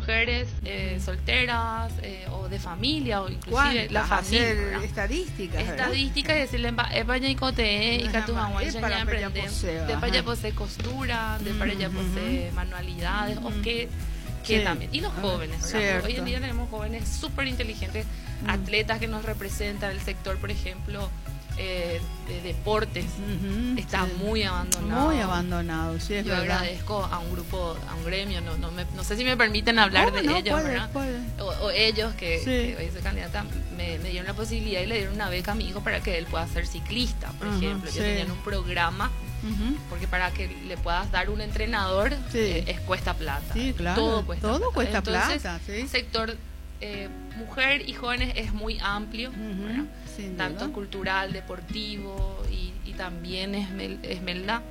mujeres solteras o de familia, o inclusive la familia. Hacer estadísticas, estadísticas y decirle epaña y cote y catuaguan ya emprenden de para posee costura, de para ya posee manualidades o que también. Y los jóvenes, hoy en día tenemos jóvenes súper inteligentes, atletas que nos representan. El sector, por ejemplo, de deportes está muy abandonado. Muy abandonado, sí, es Yo verdad. agradezco a un grupo, a un gremio, no sé si me permiten hablar de ellos, ¿verdad? O ellos que hoy soy candidata, me dieron la posibilidad y le dieron una beca a mi hijo para que él pueda ser ciclista, por ejemplo. Ellos tenían un programa. Porque para que le puedas dar un entrenador cuesta plata. Sí, claro. Todo cuesta Entonces, plata. El sector mujer y jóvenes es muy amplio, tanto cultural, deportivo y también Esmelda.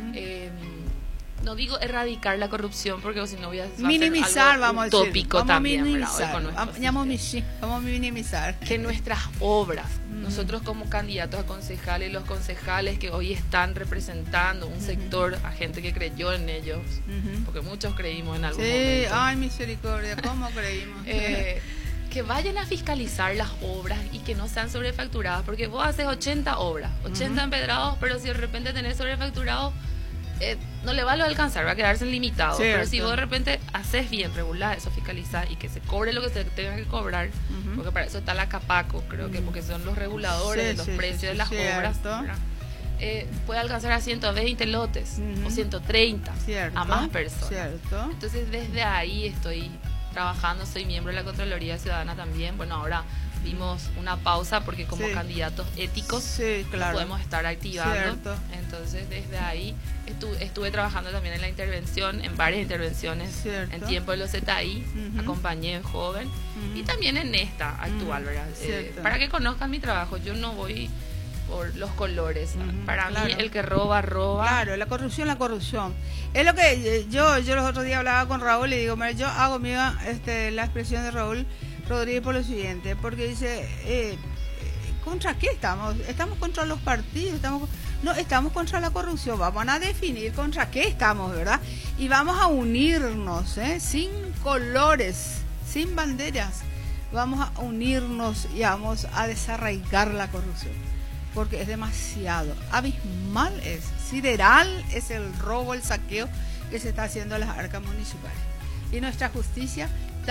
No digo erradicar la corrupción porque si no voy a minimizar, vamos a decir, utópico vamos también, a minimizar, vamos a minimizar que nuestras obras, nosotros como candidatos a concejales, los concejales que hoy están representando un sector, a gente que creyó en ellos, porque muchos creímos en algún momento. Ay, misericordia, ¿cómo creímos? Que vayan a fiscalizar las obras y que no sean sobrefacturadas, porque vos haces 80 obras, 80 empedrados, pero si de repente tenés sobrefacturados, no le va a alcanzar, va a quedarse limitado. Pero si vos de repente haces bien, regular eso, fiscalizar y que se cobre lo que se tenga que cobrar, porque para eso está la Capaco, creo que porque son los reguladores de los precios de las obras, puede alcanzar a 120 lotes o 130 a más personas. Entonces desde ahí estoy trabajando, soy miembro de la Contraloría Ciudadana también. Bueno, ahora vimos una pausa porque como candidatos éticos no podemos estar activando. Entonces desde ahí estuve trabajando también en la intervención, en varias intervenciones en tiempo de los ZI, acompañé en joven y también en esta actual, ¿verdad? Para que conozcan mi trabajo, yo no voy por los colores. Para mí el que roba. Claro, la corrupción. Es lo que yo los otros días hablaba con Raúl y digo, yo hago mía la expresión de Raúl Rodríguez por lo siguiente, porque dice, ¿contra qué estamos? ¿Estamos contra los partidos? Estamos contra la corrupción. Vamos a definir contra qué estamos, ¿verdad? Y vamos a unirnos, sin colores, sin banderas. Vamos a unirnos y vamos a desarraigar la corrupción, porque es demasiado, abismal sideral es el robo, el saqueo que se está haciendo a las arcas municipales. Y nuestra justicia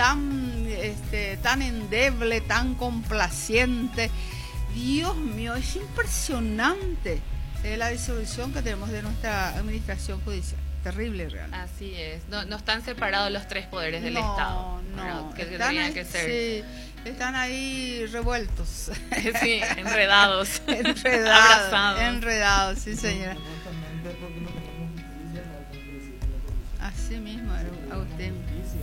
tan endeble, tan complaciente. Dios mío, es impresionante la disolución que tenemos de nuestra administración judicial. Terrible, realmente. Así es. No están separados los tres poderes del Estado. No. Que tendrían que ser. Sí, están ahí revueltos. Sí, enredados. Enredados, sí, señora. Así mismo, Agustín.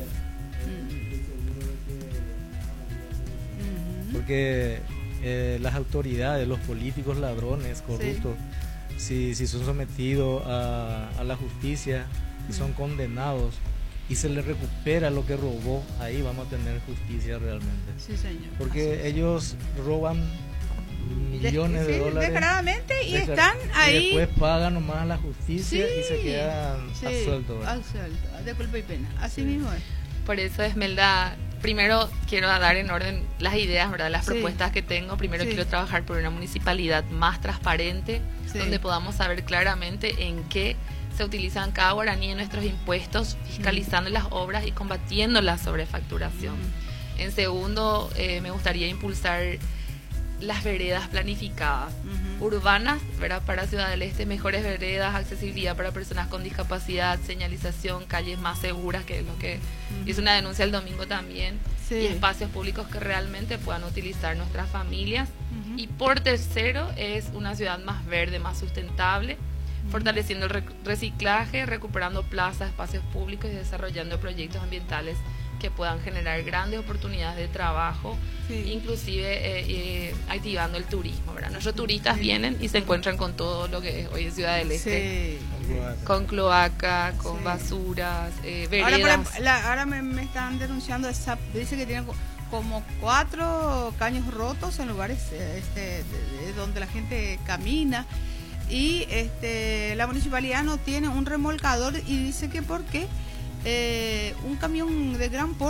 Porque las autoridades, los políticos ladrones, corruptos, si son sometidos a la justicia y son condenados y se les recupera lo que robó, ahí vamos a tener justicia realmente. Sí, señor. Porque ellos roban millones de dólares descaradamente y están ahí. Y después pagan nomás a la justicia y se quedan absueltos. De culpa y pena. Así mismo es. Por eso, Esmelda, primero quiero dar en orden las ideas, ¿verdad? Las propuestas que tengo. Primero quiero trabajar por una municipalidad más transparente, donde podamos saber claramente en qué se utilizan cada guaraní en nuestros impuestos, fiscalizando las obras y combatiendo la sobrefacturación. En segundo, me gustaría impulsar las veredas planificadas, urbanas, ¿verdad? Para Ciudad del Este, mejores veredas, accesibilidad para personas con discapacidad, señalización, calles más seguras, que es lo que hice una denuncia el domingo también, y espacios públicos que realmente puedan utilizar nuestras familias. Y por tercero, es una ciudad más verde, más sustentable, fortaleciendo el reciclaje, recuperando plazas, espacios públicos y desarrollando proyectos ambientales que puedan generar grandes oportunidades de trabajo, inclusive activando el turismo, ¿verdad? Nuestros turistas vienen y se encuentran con todo lo que es hoy en Ciudad del Este, con cloaca, con basuras, veredas. Ahora me están denunciando, dice que tienen como 4 caños rotos en lugares donde la gente camina, y la municipalidad no tiene un remolcador y dice que porque un camión de gran porte